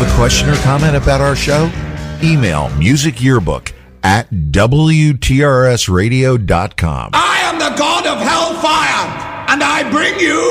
a question or comment about our show? Email musicyearbook@wtrsradio.com. I am the god of hellfire, and I bring you